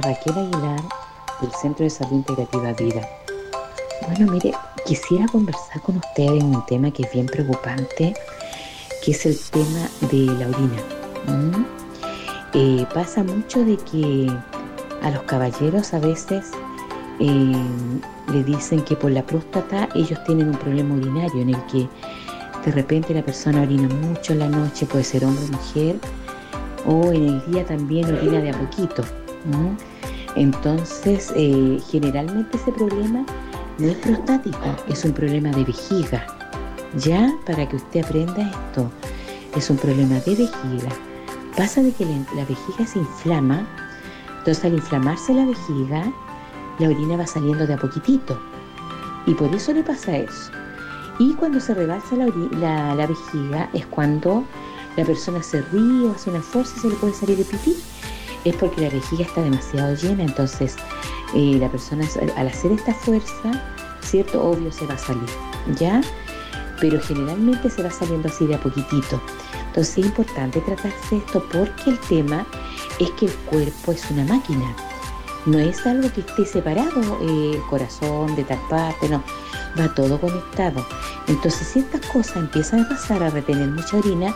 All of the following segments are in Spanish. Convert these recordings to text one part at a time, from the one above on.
Raquel Aguilar, del Centro de Salud Integrativa Vida. Bueno, mire, quisiera conversar con ustedes un tema que es bien preocupante, que es el tema de la orina. ¿Mm? Pasa mucho de que a los caballeros a veces eh, le dicen que por la próstata ellos tienen un problema urinario en el que de repente la persona orina mucho en la noche, puede ser hombre o mujer, o en el día también orina de a poquito. ¿Mm? Entonces, generalmente ese problema no es prostático, es un problema de vejiga. Ya, para que usted aprenda esto, es un problema de vejiga. Pasa de que la vejiga se inflama, entonces al inflamarse la vejiga, la orina va saliendo de a poquitito. Y por eso le pasa eso. Y cuando se rebalsa la vejiga es cuando la persona se ríe o hace una fuerza y se le puede salir el pipí. Es porque la vejiga está demasiado llena, entonces la persona al hacer esta fuerza, ¿cierto? Obvio se va a salir, ¿ya? Pero generalmente se va saliendo así de a poquitito. Entonces es importante tratarse esto porque el tema es que el cuerpo es una máquina. No es algo que esté separado, el corazón de tal parte, no. Va todo conectado. Entonces si estas cosas empiezan a pasar a retener mucha orina,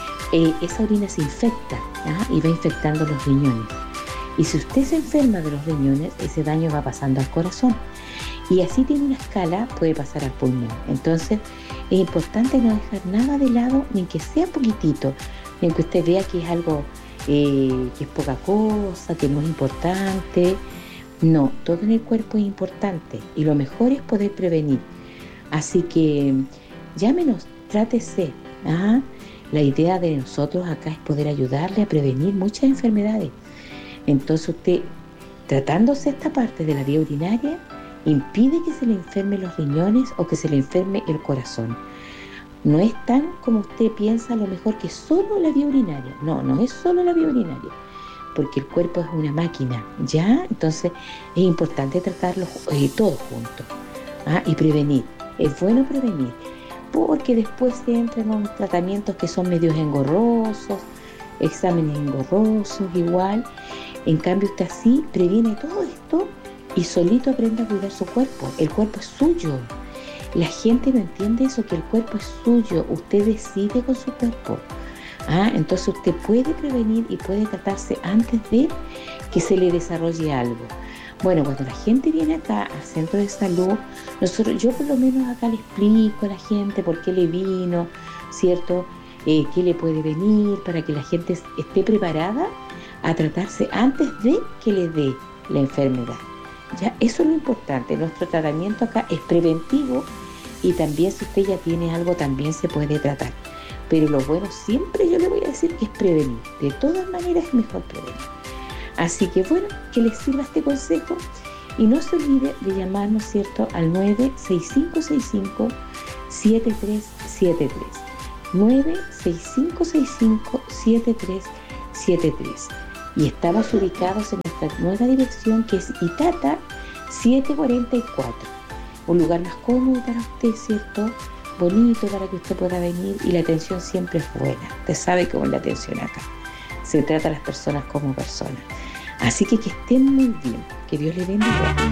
esa orina se infecta, ¿ah? Y va infectando los riñones. Y si usted se enferma de los riñones, ese daño va pasando al corazón. Y así tiene una escala, puede pasar al pulmón. Entonces es importante no dejar nada de lado, ni que sea poquitito, ni que usted vea que es algo que es poca cosa, que no es importante. No, todo en el cuerpo es importante y lo mejor es poder prevenir. Así que llámenos, trátese. ¿Ah? La idea de nosotros acá es poder ayudarle a prevenir muchas enfermedades. Entonces usted, tratándose esta parte de la vía urinaria, impide que se le enfermen los riñones o que se le enferme el corazón. No es tan como usted piensa a lo mejor que solo la vía urinaria. No, no es solo la vía urinaria, porque el cuerpo es una máquina, ¿ya? Entonces es importante tratarlo todos juntos, ¿ah? Y prevenir. Es bueno prevenir, porque después se entran en tratamientos que son medios engorrosos, exámenes engorrosos igual. En cambio usted así previene todo esto y solito aprende a cuidar su cuerpo. El cuerpo es suyo. La gente no entiende eso, que el cuerpo es suyo. Usted decide con su cuerpo. Entonces usted puede prevenir y puede tratarse antes de que se le desarrolle algo. Bueno, cuando la gente viene acá al centro de salud, yo por lo menos acá le explico a la gente por qué le vino, ¿cierto? Qué le puede venir, para que la gente esté preparada a tratarse antes de que le dé la enfermedad. Ya, eso es lo importante. Nuestro tratamiento acá es preventivo y también si usted ya tiene algo también se puede tratar. Pero lo bueno siempre yo le voy a decir que es prevenir. De todas maneras es mejor prevenir. Así que bueno, que les sirva este consejo y no se olvide de llamarnos, ¿cierto?, al 96565-7373. 96565-7373. Y estamos ubicados en nuestra nueva dirección, que es Itata 744. Un lugar más cómodo para usted, ¿cierto? Bonito para que usted pueda venir y la atención siempre es buena. Usted sabe cómo es la atención acá. Se trata a las personas como personas. Así que estén muy bien. Que Dios les bendiga.